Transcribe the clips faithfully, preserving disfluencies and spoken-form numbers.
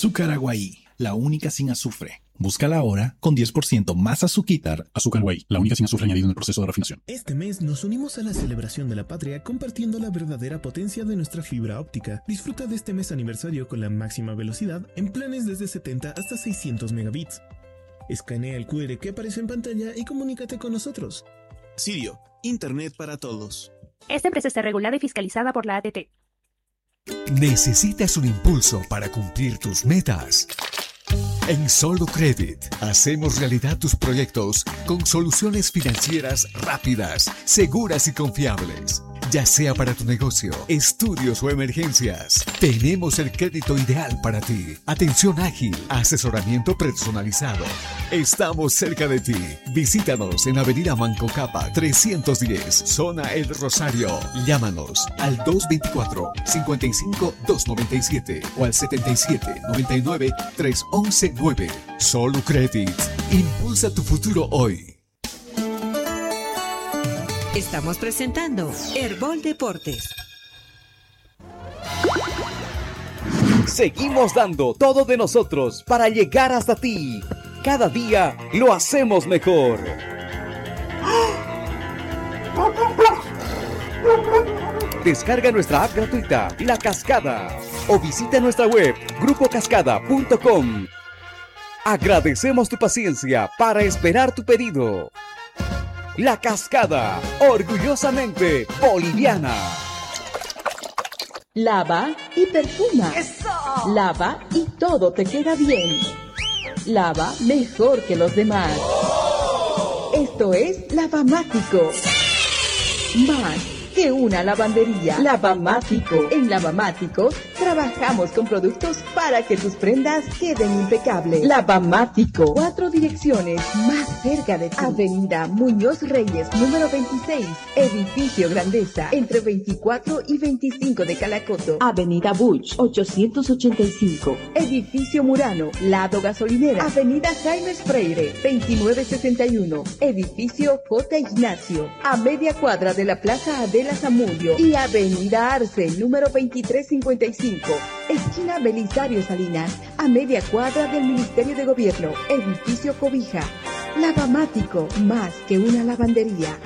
Azúcar Aguaí, la única sin azufre. Búscala ahora con diez por ciento más Azuquitar. Azúcar Aguaí, la única sin azufre añadido en el proceso de refinación. Este mes nos unimos a la celebración de la patria compartiendo la verdadera potencia de nuestra fibra óptica. Disfruta de este mes aniversario con la máxima velocidad en planes desde setenta hasta seiscientos megabits. Escanea el cu erre que aparece en pantalla y comunícate con nosotros. Sirio, Internet para todos. Esta empresa está regulada y fiscalizada por la A T T. ¿Necesitas un impulso para cumplir tus metas? En Solo Credit hacemos realidad tus proyectos con soluciones financieras rápidas, seguras y confiables. Ya sea para tu negocio, estudios o emergencias, tenemos el crédito ideal para ti. Atención ágil, asesoramiento personalizado. Estamos cerca de ti. Visítanos en Avenida Manco Capa trescientos diez, Zona El Rosario. Llámanos al dos veinticuatro, cincuenta y cinco, doscientos noventa y siete o al setenta y siete, noventa y nueve, trescientos once nueve. Solo Credit. Impulsa tu futuro hoy. Estamos presentando Herbol Deportes. Seguimos dando todo de nosotros para llegar hasta ti. Cada día lo hacemos mejor. Descarga nuestra app gratuita, La Cascada, o visita nuestra web, grupo cascada punto com. Agradecemos tu paciencia para esperar tu pedido. La Cascada, orgullosamente boliviana. Lava y perfuma. ¡Eso! Lava y todo te queda bien. Lava mejor que los demás. ¡Oh! Esto es Lavamático. Más que una lavandería. Lavamático. En Lavamático trabajamos con productos para que tus prendas queden impecables. Lavamático. Cuatro direcciones más cerca de ti. Avenida Muñoz Reyes, número veintiséis. Edificio Grandeza, entre veinticuatro y veinticinco de Calacoto. Avenida Buch, ochocientos ochenta y cinco. Edificio Murano, lado gasolinera. Avenida Jaime Freire, veintinueve sesenta y uno. Edificio J. Ignacio, a media cuadra de la Plaza Adela Zamudio. Y Avenida Arce, número veintitrés cincuenta y cinco. Esquina Belisario Salinas, a media cuadra del Ministerio de Gobierno. Edificio Cobija. Lavamático, más que una lavandería.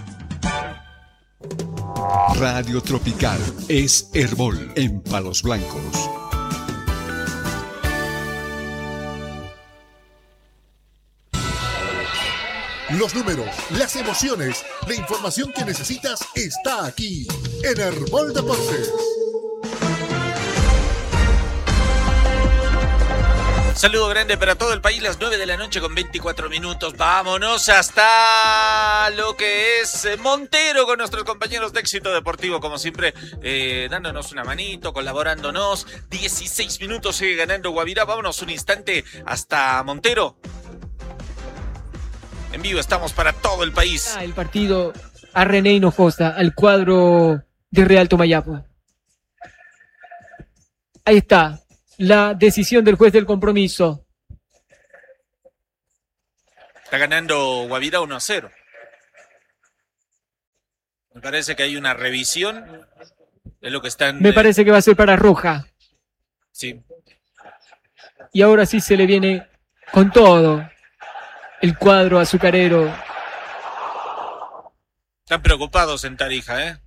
Radio Tropical es Herbol en Palos Blancos. Los números, las emociones, la información que necesitas está aquí en Herbol Deportes. Saludo grande para todo el país, las nueve de la noche con veinticuatro minutos. Vámonos hasta lo que es Montero con nuestros compañeros de Éxito Deportivo, como siempre, eh, dándonos una manito, colaborándonos. dieciséis minutos, sigue ganando Guavirá. Vámonos un instante hasta Montero. En vivo estamos para todo el país. El partido a René Hinojosa, al cuadro de Real Tomayapo. Ahí está la decisión del juez del compromiso. Está ganando Guavirá uno a cero. Me parece que hay una revisión de lo que están... Me parece que va a ser para Roja. Sí. Y ahora sí se le viene con todo el cuadro azucarero. Están preocupados en Tarija, ¿eh?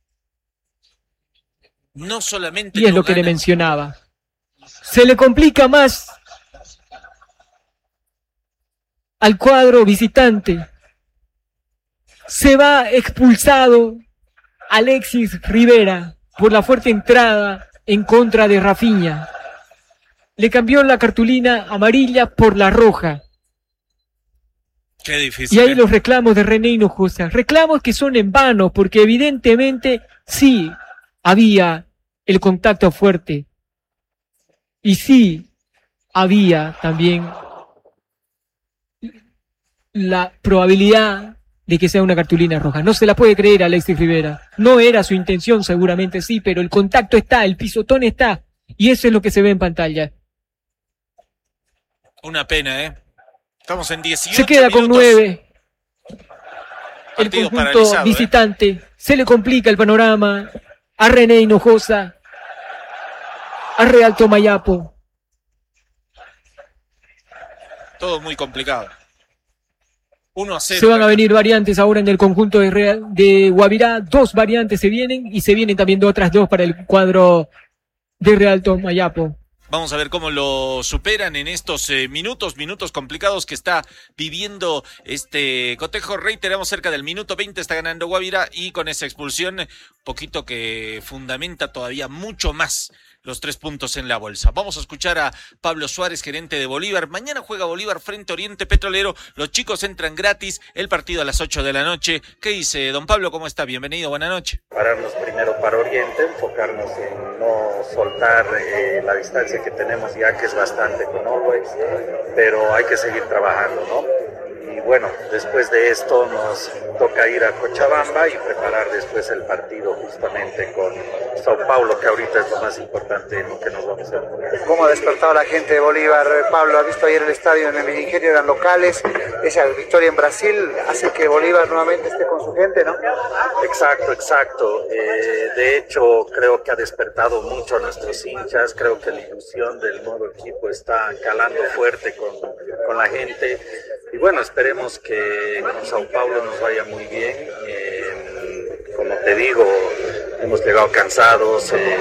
No solamente... Y es lo que le mencionaba. Se le complica más al cuadro visitante. Se va expulsado Alexis Rivera por la fuerte entrada en contra de Rafinha. Le cambió la cartulina amarilla por la roja. Qué difícil. Y ahí ¿eh? los reclamos de René Hinojosa. Reclamos que son en vano, porque evidentemente sí había el contacto fuerte. Y sí había también la probabilidad de que sea una cartulina roja. No se la puede creer a Alexis Rivera. No era su intención, seguramente sí, pero el contacto está, el pisotón está. Y eso es lo que se ve en pantalla. Una pena, ¿eh? Estamos en dieciocho Se queda minutos. con nueve. El Partido conjunto paralizado, visitante. ¿eh? Se le complica el panorama a René Hinojosa, a Real Tomayapo. todo muy complicado. uno a cero. Se van a venir variantes ahora en el conjunto de, Real, de Guavirá. Dos variantes se vienen y se vienen también otras dos para el cuadro de Real Tomayapo. Vamos a ver cómo lo superan en estos eh, minutos, minutos complicados que está viviendo este cotejo. Reiteramos, cerca del minuto veinte está ganando Guavirá y con esa expulsión, poquito que fundamenta todavía mucho más los tres puntos en la bolsa. Vamos a escuchar a Pablo Suárez, gerente de Bolívar. Mañana juega Bolívar frente a Oriente Petrolero. Los chicos entran gratis. El partido a las ocho de la noche. ¿Qué dice don Pablo? ¿Cómo está? Bienvenido, buena noche. Pararnos primero para Oriente, enfocarnos en no soltar eh, la distancia que tenemos ya, que es bastante con Always, pero hay que seguir trabajando, ¿no? Y bueno, después de esto nos toca ir a Cochabamba y preparar después el partido justamente con Sao Paulo, que ahorita es lo más importante en lo que nos vamos a enfocar. ¿Cómo ha despertado la gente de Bolívar? Pablo, ha visto ayer el estadio en el Ingenio, eran locales, esa victoria en Brasil hace que Bolívar nuevamente esté con su gente, ¿no? Exacto, exacto. Eh, de hecho, creo que ha despertado mucho a nuestros hinchas, creo que la ilusión del nuevo equipo está calando fuerte con, con la gente. Y bueno, esperemos que con Sao Paulo nos vaya muy bien. Eh, como te digo, hemos llegado cansados. Eh,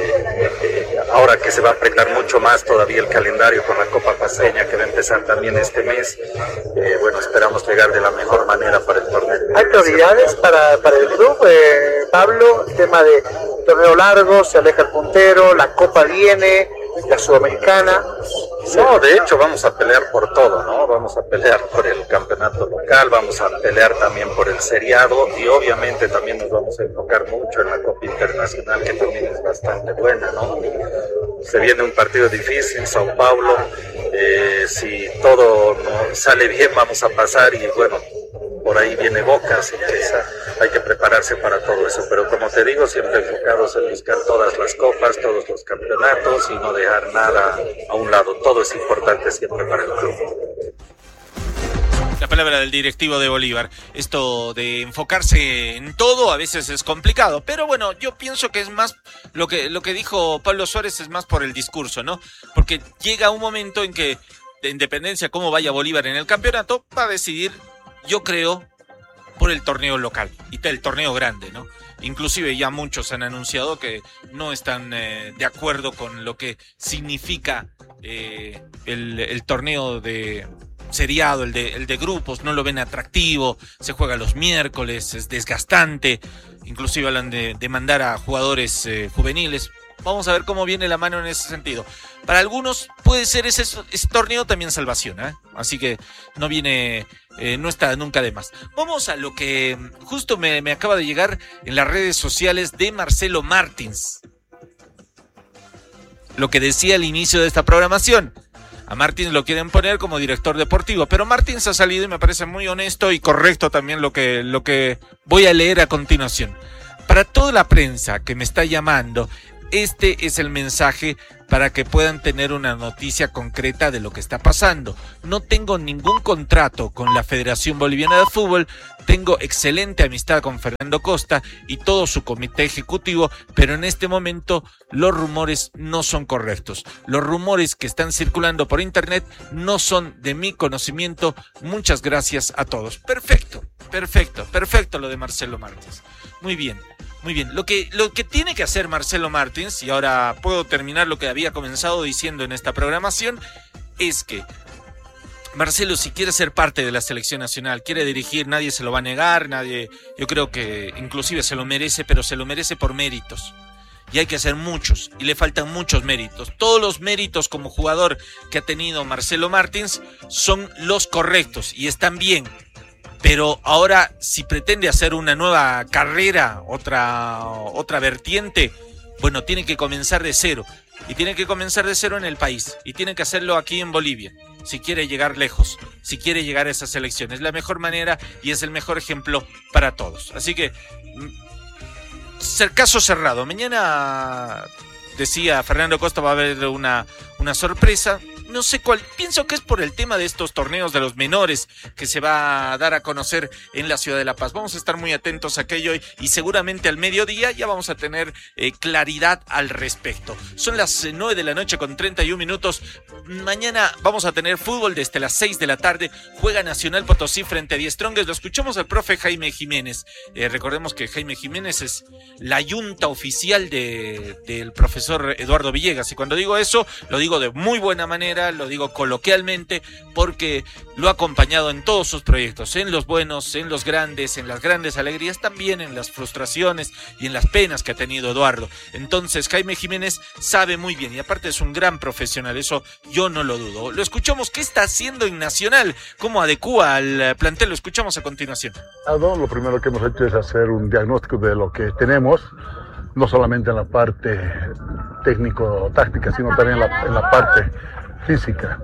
eh, ahora que se va a apretar mucho más todavía el calendario con la Copa Paceña, que va a empezar también este mes. Eh, bueno, esperamos llegar de la mejor manera para el torneo. ¿Hay prioridades para, para el club, eh, Pablo? El tema de torneo largo, se aleja el puntero, la Copa viene, la Sudamericana. No, de hecho vamos a pelear por todo, ¿no? Vamos a pelear por el campeonato local, vamos a pelear también por el seriado y obviamente también nos vamos a enfocar mucho en la Copa Internacional, que también es bastante buena, ¿no? Se viene un partido difícil, Sao Paulo, eh, si todo no sale bien vamos a pasar y bueno, por ahí viene Boca, así que hay que prepararse para todo eso, pero como te digo, siempre enfocados en buscar todas las copas, todos los campeonatos y no dejar nada a un lado, todo es importante siempre para el club. La palabra del directivo de Bolívar. Esto de enfocarse en todo a veces es complicado, pero bueno, yo pienso que es más lo que, lo que dijo Pablo Suárez es más por el discurso, ¿no? Porque llega un momento en que, de independencia cómo vaya Bolívar en el campeonato, va a decidir, yo creo, por el torneo local y el torneo grande, ¿no? Inclusive ya muchos han anunciado que no están eh, de acuerdo con lo que significa eh, el, el torneo de seriado, el de, el de grupos, no lo ven atractivo, se juega los miércoles, es desgastante, inclusive hablan de, de mandar a jugadores eh, juveniles. Vamos a ver cómo viene la mano en ese sentido. Para algunos puede ser ese, ese torneo también salvación, ¿eh? Así que no viene, eh, no está nunca de más. Vamos a lo que justo me, me acaba de llegar en las redes sociales de Marcelo Martins. Lo que decía al inicio de esta programación. A Martins lo quieren poner como director deportivo, pero Martins ha salido y me parece muy honesto y correcto también lo que, lo que voy a leer a continuación. Para toda la prensa que me está llamando, este es el mensaje para que puedan tener una noticia concreta de lo que está pasando. No tengo ningún contrato con la Federación Boliviana de Fútbol, tengo excelente amistad con Fernando Costa y todo su comité ejecutivo, pero en este momento los rumores no son correctos. Los rumores que están circulando por internet no son de mi conocimiento. Muchas gracias a todos. Perfecto, perfecto, perfecto lo de Marcelo Martins. Muy bien. Muy bien, lo que, lo que tiene que hacer Marcelo Martins, y ahora puedo terminar lo que había comenzado diciendo en esta programación, es que Marcelo, si quiere ser parte de la selección nacional, quiere dirigir, nadie se lo va a negar, nadie, yo creo que inclusive se lo merece, pero se lo merece por méritos. Y hay que hacer muchos, y le faltan muchos méritos. Todos los méritos como jugador que ha tenido Marcelo Martins son los correctos y están bien. Pero ahora, si pretende hacer una nueva carrera, otra, otra vertiente, bueno, tiene que comenzar de cero. Y tiene que comenzar de cero en el país. Y tiene que hacerlo aquí en Bolivia, si quiere llegar lejos, si quiere llegar a esas elecciones. Es la mejor manera y es el mejor ejemplo para todos. Así que, caso cerrado. Mañana, decía Fernando Costa, va a haber una, una sorpresa. No sé cuál, pienso que es por el tema de estos torneos de los menores que se va a dar a conocer en la ciudad de La Paz. Vamos a estar muy atentos a aquello y, y seguramente al mediodía ya vamos a tener eh, claridad al respecto. Son las nueve de la noche con treinta y un minutos. mañana vamos a tener fútbol desde las seis de la tarde. Juega Nacional Potosí frente a Die Strongest. Lo escuchamos al profe Jaime Jiménez. Eh, recordemos que Jaime Jiménez es la yunta oficial de, del profesor Eduardo Villegas. Y cuando digo eso, lo digo de muy buena manera, lo digo coloquialmente, porque lo ha acompañado en todos sus proyectos, en los buenos, en los grandes, en las grandes alegrías, también en las frustraciones y en las penas que ha tenido Eduardo. Entonces Jaime Jiménez sabe muy bien y aparte es un gran profesional, eso yo no lo dudo. Lo escuchamos, ¿qué está haciendo en Nacional? ¿Cómo adecúa al plantel? Lo escuchamos a continuación. Lo primero que hemos hecho es hacer un diagnóstico de lo que tenemos, no solamente en la parte técnico-táctica, sino también en la, en la parte física.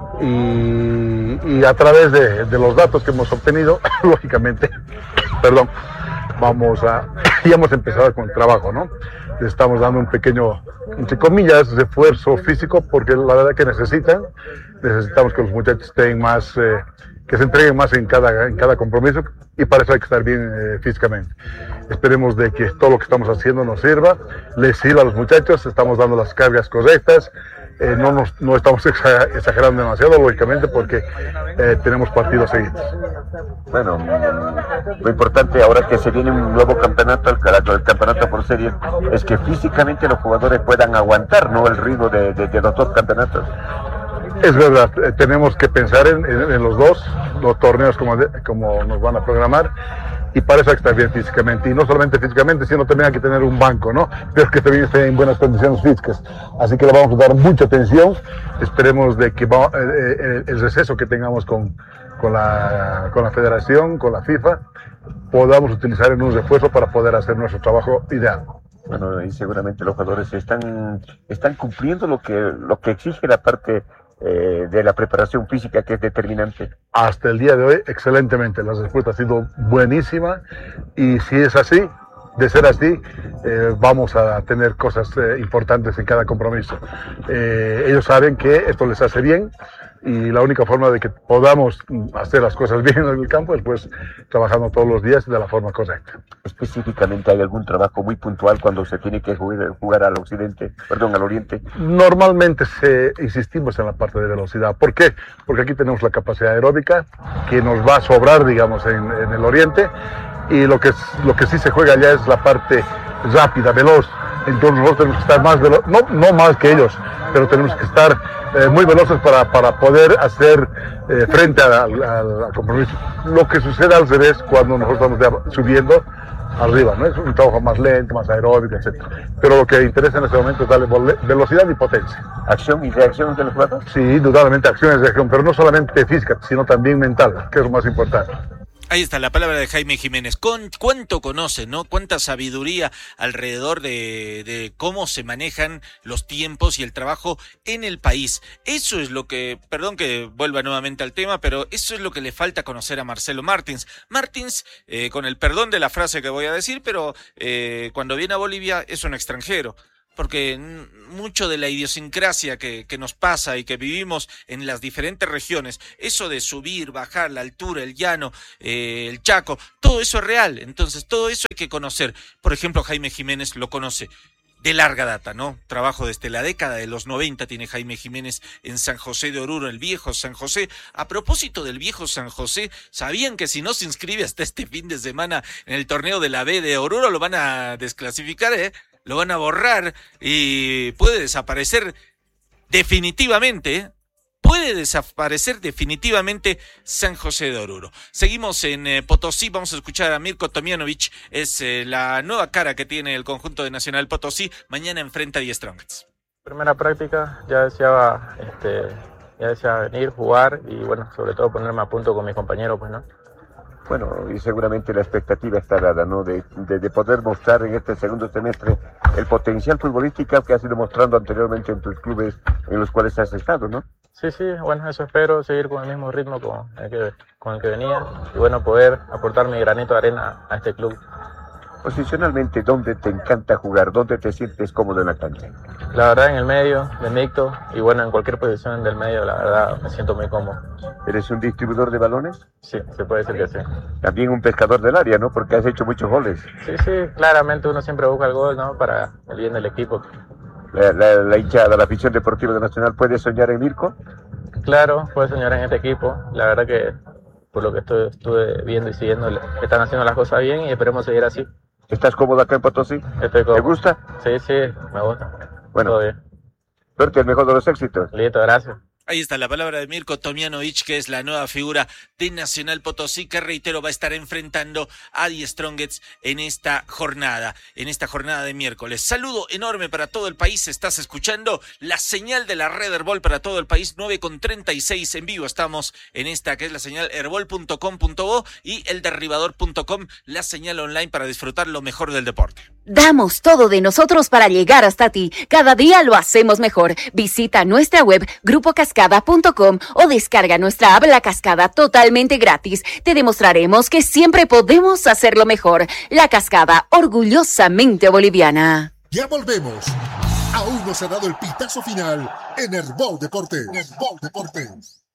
Y, y a través de, de los datos que hemos obtenido, lógicamente, perdón, vamos a, ya hemos empezado con el trabajo, ¿no? Le estamos dando un pequeño, entre comillas, esfuerzo físico, porque la verdad que necesitan, necesitamos que los muchachos estén más, eh, que se entreguen más en cada, en cada compromiso, y para eso hay que estar bien eh, físicamente. Esperemos de que todo lo que estamos haciendo nos sirva, les sirva a los muchachos, estamos dando las cargas correctas. Eh, no, nos, no estamos exagerando demasiado, lógicamente, porque eh, tenemos partidos seguidos. Bueno, lo importante ahora que se viene un nuevo campeonato, el, el campeonato por serie, es que físicamente los jugadores puedan aguantar, ¿no?, el ritmo de, de, de los dos campeonatos. Es verdad, eh, tenemos que pensar en, en, en los dos, los torneos como, de, como nos van a programar. Y para eso hay que estar bien físicamente, y no solamente físicamente, sino también hay que tener un banco, ¿no? Pero que también esté en buenas condiciones físicas. Así que le vamos a dar mucha atención. Esperemos de que va, eh, el receso que tengamos con, con, la, con la Federación, con la FIFA, podamos utilizar en un refuerzo para poder hacer nuestro trabajo ideal. Bueno, y seguramente los jugadores están, están cumpliendo lo que, lo que exige la parte Eh, de la preparación física, que es determinante. Hasta el día de hoy, excelentemente. La respuesta ha sido buenísima, y si es así, de ser así, eh, vamos a tener cosas eh, importantes en cada compromiso. Eh, ellos saben que esto les hace bien, y la única forma de que podamos hacer las cosas bien en el campo es pues trabajando todos los días de la forma correcta. Específicamente, ¿hay algún trabajo muy puntual cuando se tiene que jugar, jugar al occidente, perdón, al oriente? Normalmente se, insistimos en la parte de velocidad. ¿Por qué? Porque aquí tenemos la capacidad aeróbica que nos va a sobrar, digamos, en, en el oriente, y lo que, lo que sí se juega allá es la parte rápida, veloz. Entonces nosotros tenemos que estar más veloz, no, no más que ellos, pero tenemos que estar eh, muy veloces para, para poder hacer eh, frente al compromiso. Lo que sucede al revés cuando nosotros estamos de, subiendo arriba, ¿no? Es un trabajo más lento, más aeróbico, etcétera. Pero lo que interesa en este momento es darle velocidad y potencia. ¿Acción y reacción de los jugadores? Sí, indudablemente acción y reacción, pero no solamente física, sino también mental, que es lo más importante. Ahí está la palabra de Jaime Jiménez. Con, ¿Cuánto conoce, no? Cuánta sabiduría alrededor de, de cómo se manejan los tiempos y el trabajo en el país. Eso es lo que, perdón que vuelva nuevamente al tema, pero eso es lo que le falta conocer a Marcelo Martins. Martins, eh, con el perdón de la frase que voy a decir, pero eh, cuando viene a Bolivia es un extranjero. Porque mucho de la idiosincrasia que, que nos pasa y que vivimos en las diferentes regiones, eso de subir, bajar, la altura, el llano, eh, el Chaco, todo eso es real. Entonces, todo eso hay que conocer. Por ejemplo, Jaime Jiménez lo conoce de larga data, ¿no? Trabajo desde la década de los noventa tiene Jaime Jiménez en San José de Oruro, el viejo San José. A propósito del viejo San José, ¿sabían que si no se inscribe hasta este fin de semana en el torneo de la B de Oruro lo van a desclasificar, eh? Lo van a borrar y puede desaparecer definitivamente, ¿eh? Puede desaparecer definitivamente San José de Oruro. Seguimos en eh, Potosí, vamos a escuchar a Mirko Tomjanovic, es eh, la nueva cara que tiene el conjunto de Nacional Potosí, mañana enfrenta a Die Strongest. Primera práctica, ya deseaba, este, ya deseaba venir, jugar y bueno, sobre todo ponerme a punto con mis compañeros, pues, ¿no? Bueno, y seguramente la expectativa está dada, ¿no? De, de, de poder mostrar en este segundo semestre el potencial futbolístico que has ido mostrando anteriormente en tus clubes en los cuales has estado, ¿no? Sí, sí, bueno, eso espero, seguir con el mismo ritmo con el que, con el que venía y bueno, poder aportar mi granito de arena a este club. Posicionalmente, ¿dónde te encanta jugar? ¿Dónde te sientes cómodo en la cancha? La verdad, en el medio, de mixto, y bueno, en cualquier posición del medio, la verdad, me siento muy cómodo. ¿Eres un distribuidor de balones? Sí, se puede decir que sí. También un pescador del área, ¿no? Porque has hecho muchos goles. Sí, sí, claramente uno siempre busca el gol, ¿no? Para el bien del equipo. la, la, la hinchada, la afición deportiva de Nacional puede soñar en Mirko? Claro, puede soñar en este equipo. La verdad que por lo que estuve, estuve viendo y siguiendo, están haciendo las cosas bien y esperemos seguir así. ¿Estás cómodo acá en Potosí? Estoy cómodo. ¿Te gusta? Sí, sí, me gusta. Bueno, todo bien. Suerte, el mejor de los éxitos. Listo, gracias. Ahí está la palabra de Mirko Tomjanovic, que es la nueva figura de Nacional Potosí, que reitero va a estar enfrentando a The Strongets en esta jornada, en esta jornada de miércoles. Saludo enorme para todo el país, estás escuchando la señal de la red Herbol para todo el país, nueve con treinta y seis en vivo, estamos en esta que es la señal herbol punto com punto bo y el derribador punto com, la señal online para disfrutar lo mejor del deporte. Damos todo de nosotros para llegar hasta ti. Cada día lo hacemos mejor. Visita nuestra web grupo cascada punto com o descarga nuestra app La Cascada totalmente gratis. Te demostraremos que siempre podemos hacerlo mejor. La Cascada, orgullosamente boliviana. Ya volvemos. Aún no se ha dado el pitazo final en Herbol Deportes. Herbol Deportes.